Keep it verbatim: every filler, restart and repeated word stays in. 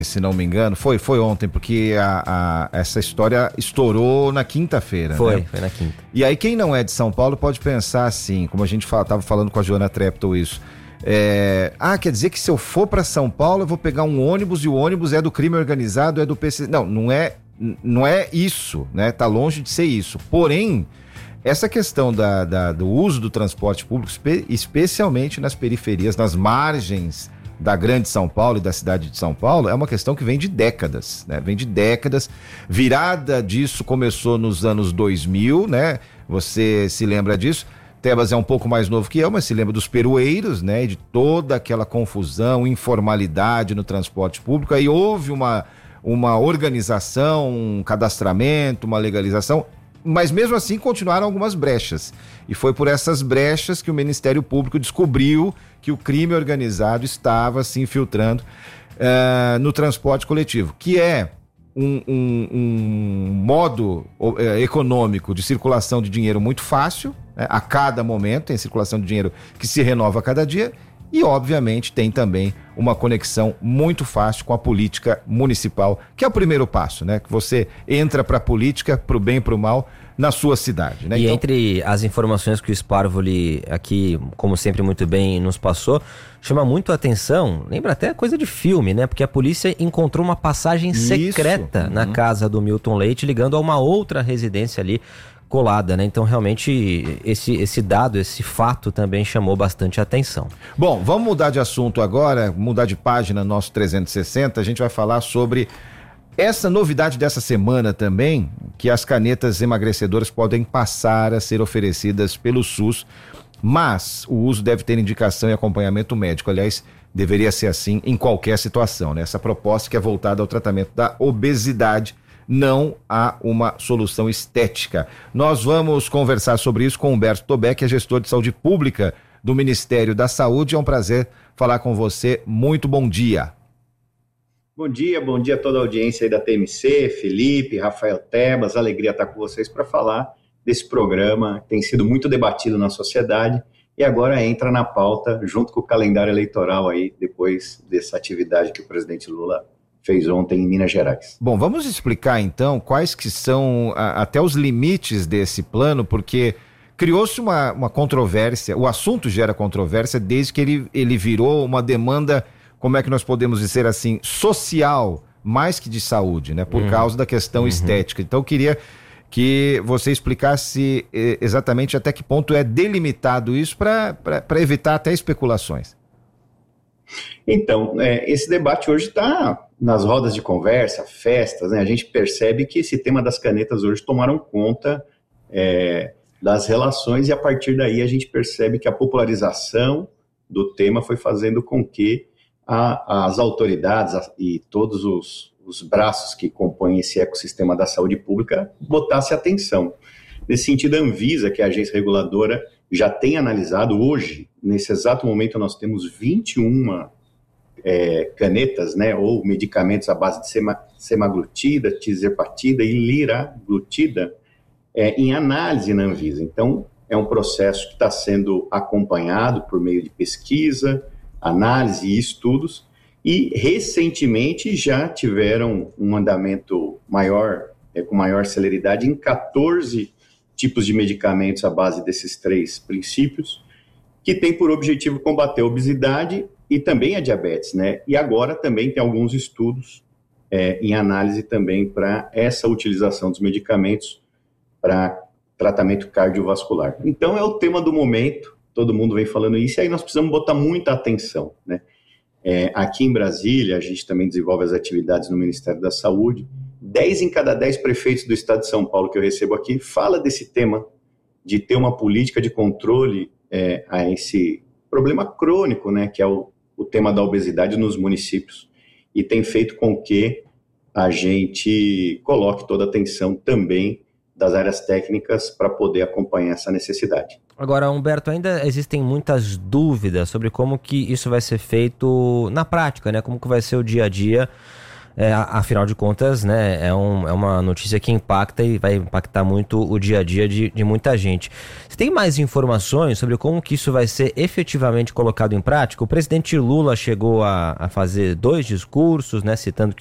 se não me engano, foi, foi ontem, porque a, a, essa história estourou na quinta-feira. Foi, né? foi na quinta. E aí quem não é de São Paulo pode pensar assim, como a gente fala, tava falando com a Joana Treptow isso. É, ah, quer dizer que se eu for para São Paulo eu vou pegar um ônibus e o ônibus é do crime organizado, é do P C C. Não, não é, não é isso, né? Tá longe de ser isso. Porém, essa questão da, da, do uso do transporte público, espe- especialmente nas periferias, nas margens da grande São Paulo e da cidade de São Paulo, é uma questão que vem de décadas, né? Vem de décadas. Virada disso começou nos anos dois mil, né? Você se lembra disso? Tebas é um pouco mais novo que eu, mas se lembra dos peroeiros, né? De toda aquela confusão, informalidade no transporte público. Aí houve uma, uma organização, um cadastramento, uma legalização, mas mesmo assim continuaram algumas brechas. E foi por essas brechas que o Ministério Público descobriu que o crime organizado estava se infiltrando uh, no transporte coletivo, que é um, um, um modo uh, econômico de circulação de dinheiro muito fácil, né? A cada momento tem circulação de dinheiro que se renova a cada dia e, obviamente, tem também uma conexão muito fácil com a política municipal, que é o primeiro passo, né? Que você entra para a política, para o bem e para o mal, na sua cidade, né? E então... entre as informações que o Sparvoli aqui, como sempre muito bem nos passou, chama muito a atenção, lembra até coisa de filme, né? Porque a polícia encontrou uma passagem Isso. secreta Uhum. na casa do Milton Leite, ligando a uma outra residência ali colada, né? Então realmente esse, esse dado, esse fato também chamou bastante atenção. Bom, vamos mudar de assunto agora, mudar de página, nosso trezentos e sessenta, a gente vai falar sobre essa novidade dessa semana também, que as canetas emagrecedoras podem passar a ser oferecidas pelo SUS, mas o uso deve ter indicação e acompanhamento médico. Aliás, deveria ser assim em qualquer situação, né? Essa proposta que é voltada ao tratamento da obesidade, não há uma solução estética. Nós vamos conversar sobre isso com Humberto Tobé, que é gestor de saúde pública do Ministério da Saúde. É um prazer falar com você. Muito bom dia. Bom dia, bom dia a toda a audiência aí da T M C, Felipe, Rafael Tebas, alegria estar com vocês para falar desse programa que tem sido muito debatido na sociedade e agora entra na pauta junto com o calendário eleitoral aí, depois dessa atividade que o presidente Lula fez ontem em Minas Gerais. Bom, vamos explicar então quais que são a, até os limites desse plano, porque criou-se uma, uma controvérsia, o assunto gera controvérsia desde que ele, ele virou uma demanda, como é que nós podemos dizer assim, social, mais que de saúde, né? Por uhum. causa da questão uhum. estética. Então eu queria que você explicasse eh, exatamente até que ponto é delimitado isso para evitar até especulações. Então, é, esse debate hoje está nas rodas de conversa, festas, né? A gente percebe que esse tema das canetas hoje tomaram conta é, das relações e a partir daí a gente percebe que a popularização do tema foi fazendo com que a, as autoridades a, e todos os, os braços que compõem esse ecossistema da saúde pública botassem atenção. Nesse sentido, a Anvisa, que é a agência reguladora, já tem analisado hoje, nesse exato momento nós temos vinte e uma é, canetas, né, ou medicamentos à base de sema, semaglutida, tirzepatida e liraglutida é, em análise na Anvisa. Então, é um processo que está sendo acompanhado por meio de pesquisa, análise e estudos, e recentemente já tiveram um andamento maior, é, com maior celeridade em catorze tipos de medicamentos à base desses três princípios, que tem por objetivo combater a obesidade e também a diabetes, né? E agora também tem alguns estudos é, em análise também para essa utilização dos medicamentos para tratamento cardiovascular. Então é o tema do momento, todo mundo vem falando isso, e aí nós precisamos botar muita atenção, né? É, aqui em Brasília, a gente também desenvolve as atividades no Ministério da Saúde. dez em cada dez prefeitos do estado de São Paulo que eu recebo aqui fala desse tema, de ter uma política de controle é, a esse problema crônico, né, que é o, o tema da obesidade nos municípios, e tem feito com que a gente coloque toda a atenção também das áreas técnicas para poder acompanhar essa necessidade. Agora, Humberto, ainda existem muitas dúvidas sobre como que isso vai ser feito na prática, né? Como que vai ser o dia a dia é, afinal de contas, né, é, um, é uma notícia que impacta e vai impactar muito o dia a dia de, de muita gente. Você tem mais informações sobre como que isso vai ser efetivamente colocado em prática? O presidente Lula chegou a, a fazer dois discursos, né, citando que